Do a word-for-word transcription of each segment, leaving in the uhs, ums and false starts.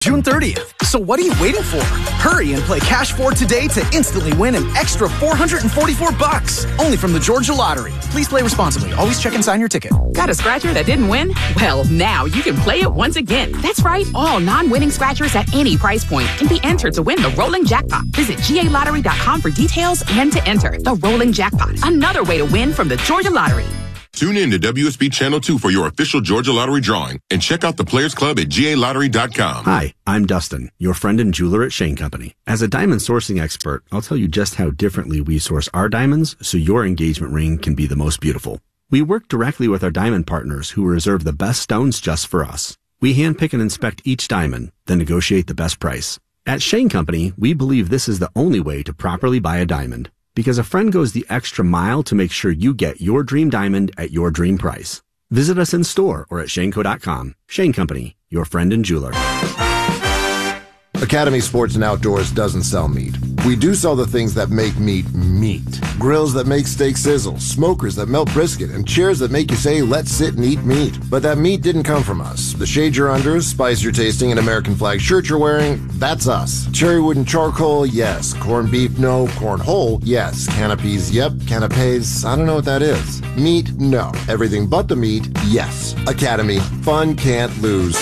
June thirtieth. So what are you waiting for? Hurry and play Cash four today to instantly win an extra four hundred forty-four bucks. Only from the Georgia Lottery. Please play responsibly. Always check and sign your ticket. Got a scratcher that didn't win? Well, now you can play it once again. That's right. All non-winning scratchers at any price point can be entered to win the rolling jackpot. Visit G A lottery dot com for details and to enter the rolling jackpot. Another way to win from the Georgia Lottery. Tune in to W S B Channel two for your official Georgia Lottery drawing and check out the Players Club at G A lottery dot com. Hi, I'm Dustin, your friend and jeweler at Shane Company. As a diamond sourcing expert, I'll tell you just how differently we source our diamonds so your engagement ring can be the most beautiful. We work directly with our diamond partners who reserve the best stones just for us. We handpick and inspect each diamond, then negotiate the best price. At Shane Company, we believe this is the only way to properly buy a diamond, because a friend goes the extra mile to make sure you get your dream diamond at your dream price. Visit us in store or at shane co dot com. Shane Company, your friend and jeweler. Academy Sports and Outdoors doesn't sell meat. We do sell the things that make meat meat. Grills that make steak sizzle, smokers that melt brisket, and chairs that make you say, let's sit and eat meat. But that meat didn't come from us. The shade you're under, spice you're tasting, and American flag shirt you're wearing, that's us. Cherry wood and charcoal, yes. Corned beef, no. Corn whole, yes. Canopies, yep. Canapes, I don't know what that is. Meat, no. Everything but the meat, yes. Academy, fun can't lose.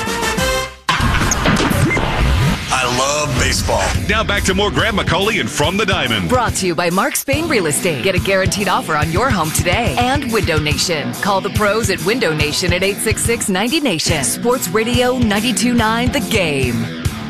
I love baseball. Now back to more Grant McCauley and From the Diamond. Brought to you by Mark Spain Real Estate. Get a guaranteed offer on your home today. And Window Nation. Call the pros at Window Nation at eight six six, ninety nation. Sports Radio ninety-two point nine The Game.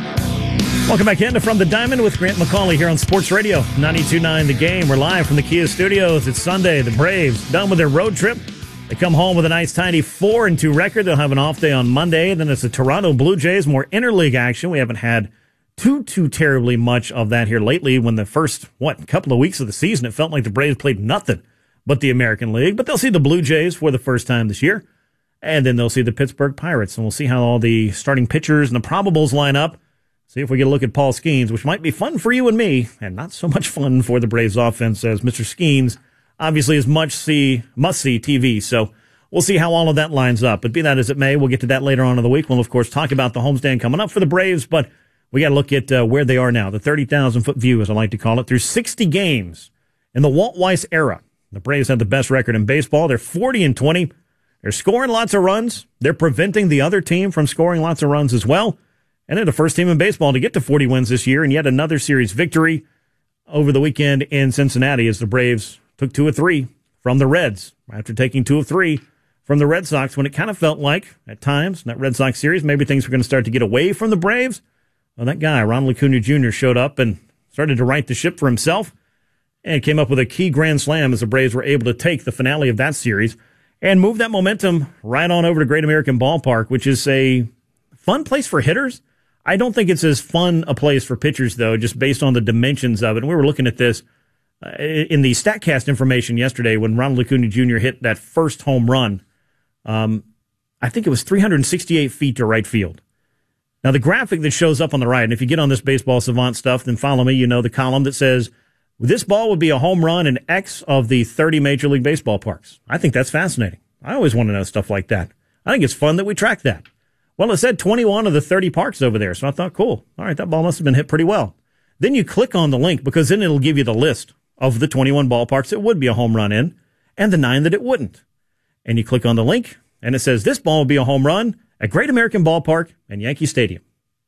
Welcome back into From the Diamond with Grant McCauley here on Sports Radio ninety-two point nine The Game. We're live from the Kia Studios. It's Sunday. The Braves done with their road trip. They come home with a nice tiny four and two record. They'll have an off day on Monday. Then it's the Toronto Blue Jays, more interleague action. We haven't had too, too terribly much of that here lately. When the first, what, couple of weeks of the season, it felt like the Braves played nothing but the American League. But they'll see the Blue Jays for the first time this year. And then they'll see the Pittsburgh Pirates. And we'll see how all the starting pitchers and the probables line up. See if we get a look at Paul Skeens, which might be fun for you and me, and not so much fun for the Braves offense, as Mister Skeens obviously is much see, must-see T V. So we'll see how all of that lines up. But be that as it may, we'll get to that later on in the week. We'll, of course, talk about the homestand coming up for the Braves, but we got to look at uh, where they are now, the thirty thousand foot view, as I like to call it, through sixty games in the Walt Weiss era. The Braves have the best record in baseball. They're forty and twenty. They're scoring lots of runs. They're preventing the other team from scoring lots of runs as well. And they're the first team in baseball to get to forty wins this year, and yet another series victory over the weekend in Cincinnati as the Braves took two of three from the Reds after taking two of three from the Red Sox when it kind of felt like, at times, in that Red Sox series, maybe things were going to start to get away from the Braves. Well, that guy, Ronald Acuna Junior, showed up and started to right the ship for himself and came up with a key grand slam as the Braves were able to take the finale of that series and move that momentum right on over to Great American Ballpark, which is a fun place for hitters. I don't think it's as fun a place for pitchers, though, just based on the dimensions of it. And we were looking at this uh, in the StatCast information yesterday when Ronald Acuna Junior hit that first home run. Um, I think it was three hundred sixty-eight feet to right field. Now, the graphic that shows up on the right, and if you get on this Baseball Savant stuff, then follow me, you know the column that says, this ball would be a home run in X of the thirty Major League Baseball parks. I think that's fascinating. I always want to know stuff like that. I think it's fun that we track that. Well, it said twenty-one of the thirty parks over there, so I thought, cool. All right, that ball must have been hit pretty well. Then you click on the link, because then it'll give you the list of the twenty-one ballparks it would be a home run in, and the nine that it wouldn't. And you click on the link, and it says this ball would be a home run at Great American Ballpark and Yankee Stadium,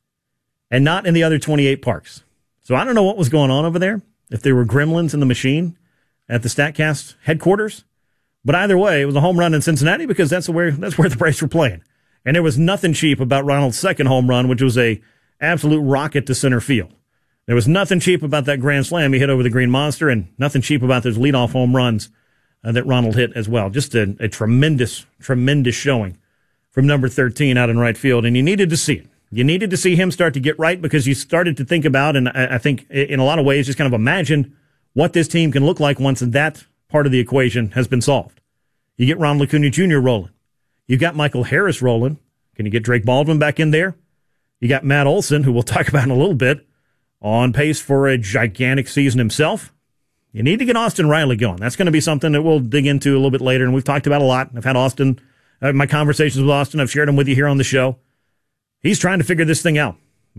and not in the other twenty-eight parks. So I don't know what was going on over there, if there were gremlins in the machine at the StatCast headquarters. But either way, it was a home run in Cincinnati because that's where that's where the Braves were playing. And there was nothing cheap about Ronald's second home run, which was a absolute rocket to center field. There was nothing cheap about that grand slam he hit over the Green Monster, and nothing cheap about those leadoff home runs uh, that Ronald hit as well. Just a, a tremendous, tremendous showing from number thirteen out in right field, and you needed to see it. You needed to see him start to get right because you started to think about, and I, I think in a lot of ways, just kind of imagine what this team can look like once that part of the equation has been solved. You get Ronald Acuna Junior rolling. You got Michael Harris rolling. Can you get Drake Baldwin back in there? You got Matt Olson, who we'll talk about in a little bit, on pace for a gigantic season himself. You need to get Austin Riley going. That's going to be something that we'll dig into a little bit later, and we've talked about a lot. I've had Austin, uh, my conversations with Austin, I've shared them with you here on the show. He's trying to figure this thing out.